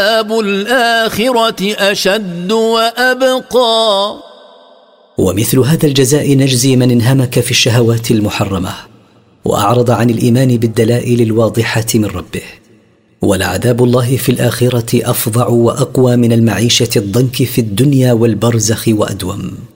عذاب الآخرة أشد وأبقى. ومثل هذا الجزاء نجزي من انهمك في الشهوات المحرمة وأعرض عن الإيمان بالدلائل الواضحة من ربه. ولعذاب الله في الآخرة أفظع وأقوى من المعيشة الضنك في الدنيا والبرزخ وأدوم.